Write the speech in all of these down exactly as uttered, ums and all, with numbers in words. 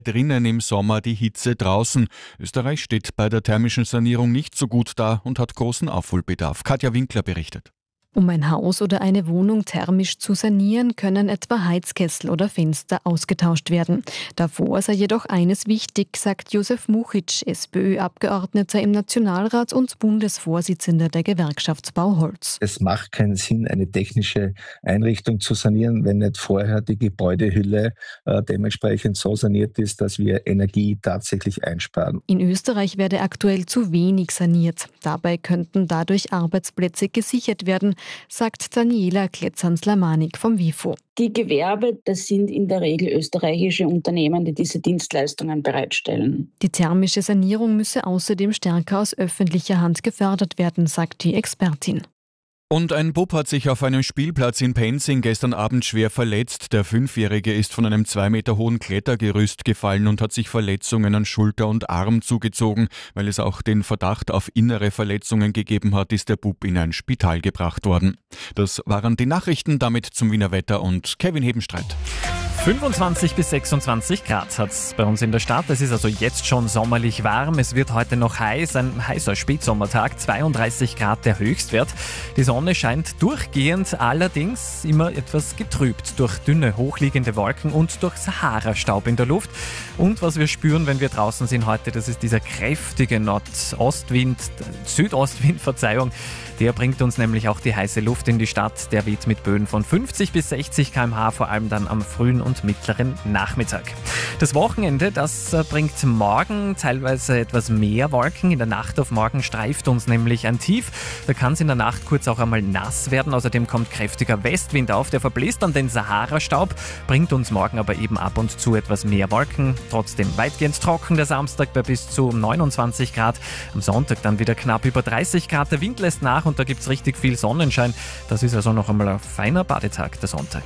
drinnen im Sommer, die Hitze draußen. Österreich steht bei der thermischen Sanierung nicht so gut da und hat großen Aufholbedarf. Katja Winkler berichtet. Um ein Haus oder eine Wohnung thermisch zu sanieren, können etwa Heizkessel oder Fenster ausgetauscht werden. Davor sei jedoch eines wichtig, sagt Josef Muchitsch, SPÖ-Abgeordneter im Nationalrat und Bundesvorsitzender der Gewerkschaft Bauholz. Es macht keinen Sinn, eine technische Einrichtung zu sanieren, wenn nicht vorher die Gebäudehülle äh, dementsprechend so saniert ist, dass wir Energie tatsächlich einsparen. In Österreich werde aktuell zu wenig saniert. Dabei könnten dadurch Arbeitsplätze gesichert werden, sagt Daniela Kletzans-Lamanik vom WIFO. Die Gewerbe, das sind in der Regel österreichische Unternehmen, die diese Dienstleistungen bereitstellen. Die thermische Sanierung müsse außerdem stärker aus öffentlicher Hand gefördert werden, sagt die Expertin. Und ein Bub hat sich auf einem Spielplatz in Penzing gestern Abend schwer verletzt. Der Fünfjährige ist von einem zwei Meter hohen Klettergerüst gefallen und hat sich Verletzungen an Schulter und Arm zugezogen. Weil es auch den Verdacht auf innere Verletzungen gegeben hat, ist der Bub in ein Spital gebracht worden. Das waren die Nachrichten, damit zum Wiener Wetter und Kevin Hebenstreit. fünfundzwanzig bis sechsundzwanzig Grad hat es bei uns in der Stadt. Es ist also jetzt schon sommerlich warm. Es wird heute noch heiß, ein heißer Spätsommertag, zweiunddreißig Grad der Höchstwert. Die Sonne scheint durchgehend, allerdings immer etwas getrübt durch dünne, hochliegende Wolken und durch Sahara-Staub in der Luft. Und was wir spüren, wenn wir draußen sind heute, das ist dieser kräftige Nordostwind, Südostwind, Verzeihung. Der bringt uns nämlich auch die heiße Luft in die Stadt. Der weht mit Böen von fünfzig bis sechzig Kilometer pro Stunde, vor allem dann am frühen und mittleren Nachmittag. Das Wochenende, das bringt morgen teilweise etwas mehr Wolken. In der Nacht auf morgen streift uns nämlich ein Tief. Da kann es in der Nacht kurz auch einmal nass werden. Außerdem kommt kräftiger Westwind auf. Der verbläst dann den Sahara-Staub, bringt uns morgen aber eben ab und zu etwas mehr Wolken. Trotzdem weitgehend trocken der Samstag bei bis zu neunundzwanzig Grad. Am Sonntag dann wieder knapp über dreißig Grad. Der Wind lässt nach und da gibt es richtig viel Sonnenschein. Das ist also noch einmal ein feiner Badetag, der Sonntag.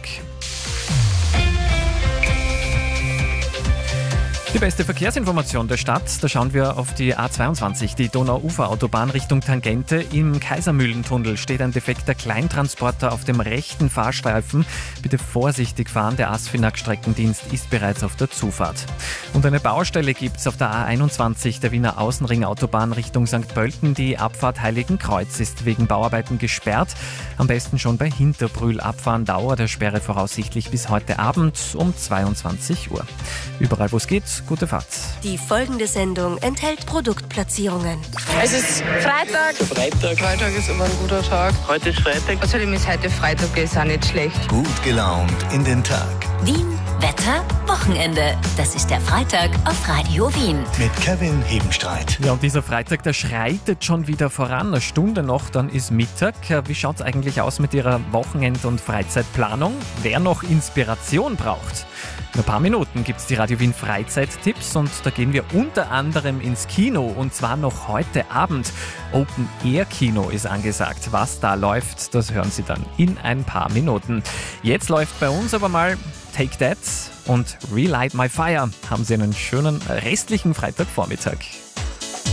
Die beste Verkehrsinformation der Stadt, da schauen wir auf die A zweiundzwanzig, die Donau-Ufer-Autobahn Richtung Tangente. Im Kaisermühlentunnel steht ein defekter Kleintransporter auf dem rechten Fahrstreifen. Bitte vorsichtig fahren, der ASFINAG-Streckendienst ist bereits auf der Zufahrt. Und eine Baustelle gibt es auf der A einundzwanzig, der Wiener Außenring-Autobahn Richtung Sankt Pölten. Die Abfahrt Heiligenkreuz ist wegen Bauarbeiten gesperrt. Am besten schon bei Hinterbrühl abfahren, Dauer der Sperre voraussichtlich bis heute Abend um zweiundzwanzig Uhr. Überall wo es geht, gute Fahrt. Die folgende Sendung enthält Produktplatzierungen. Es ist Freitag. Freitag. Freitag ist immer ein guter Tag. Heute ist Freitag. Außerdem ist heute Freitag, ist auch nicht schlecht. Gut gelaunt in den Tag. Wien, Wetter, Wochenende. Das ist der Freitag auf Radio Wien. Mit Kevin Hebenstreit. Ja, und dieser Freitag, der schreitet schon wieder voran. Eine Stunde noch, dann ist Mittag. Wie schaut es eigentlich aus mit Ihrer Wochenend- und Freizeitplanung? Wer noch Inspiration braucht? In ein paar Minuten gibt es die Radio Wien Freizeittipps und da gehen wir unter anderem ins Kino und zwar noch heute Abend. Open-Air-Kino ist angesagt. Was da läuft, das hören Sie dann in ein paar Minuten. Jetzt läuft bei uns aber mal Take That und Relight My Fire. Haben Sie einen schönen restlichen Freitagvormittag.